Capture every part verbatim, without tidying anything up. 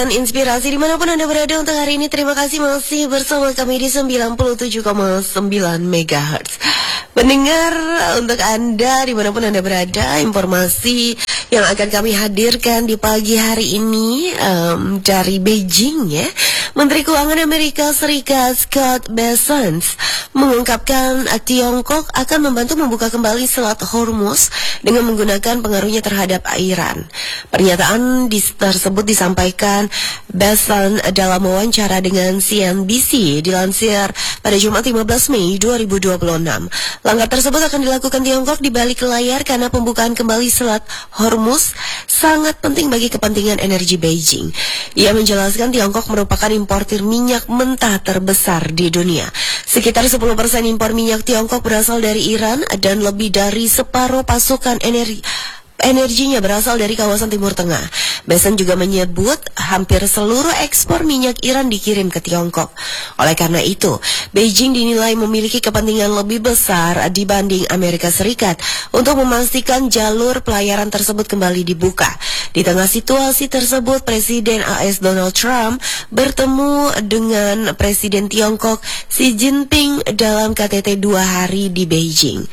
Inspirasi dimanapun Anda berada untuk hari ini. Terima kasih masih bersama kami di sembilan puluh tujuh koma sembilan megahertz. Pendengar, untuk Anda dimanapun Anda berada, informasi yang akan kami hadirkan di pagi hari ini um, dari Beijing ya. Menteri Keuangan Amerika Serikat Scott Bessent mengungkapkan uh, Tiongkok akan membantu membuka kembali Selat Hormuz dengan menggunakan pengaruhnya terhadap Iran. Pernyataan dis- tersebut disampaikan Bessent dalam wawancara dengan C N B C dilansir pada Jumat lima belas Mei dua ribu dua puluh enam. Langkah tersebut akan dilakukan Tiongkok di balik layar karena pembukaan kembali Selat Hormuz sangat penting bagi kepentingan energi Beijing. Ia menjelaskan Tiongkok merupakan importir minyak mentah terbesar di dunia. Sekitar sepuluh persen impor minyak Tiongkok berasal dari Iran dan lebih dari separuh pasokan energi Energinya berasal dari kawasan Timur Tengah. Bessent juga menyebut hampir seluruh ekspor minyak Iran dikirim ke Tiongkok. Oleh karena itu, Beijing dinilai memiliki kepentingan lebih besar dibanding Amerika Serikat untuk memastikan jalur pelayaran tersebut kembali dibuka. Di tengah situasi tersebut, Presiden A S Donald Trump bertemu dengan Presiden Tiongkok Xi Jinping dalam K T T dua hari di Beijing.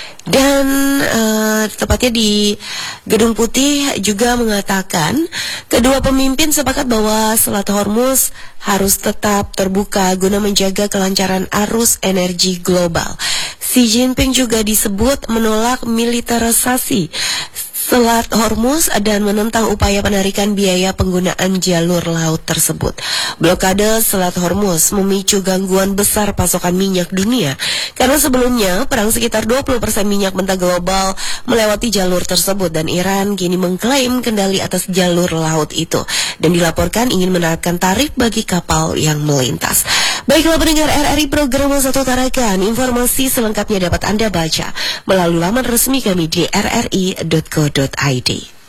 Dan uh, tepatnya di Gedung Putih juga mengatakan kedua pemimpin sepakat bahwa Selat Hormuz harus tetap terbuka guna menjaga kelancaran arus energi global. Xi Jinping juga disebut menolak militerisasi Selat Hormuz dan menentang upaya penarikan biaya penggunaan jalur laut tersebut. Blokade Selat Hormuz memicu gangguan besar pasokan minyak dunia karena sebelumnya perang sekitar dua puluh persen minyak mentah global melewati jalur tersebut dan Iran kini mengklaim kendali atas jalur laut itu dan dilaporkan ingin menerapkan tarif bagi kapal yang melintas. Baiklah pendengar R R I Program Satu Tarakan, informasi selengkapnya dapat Anda baca melalui laman resmi kami di r r i dot co dot i d.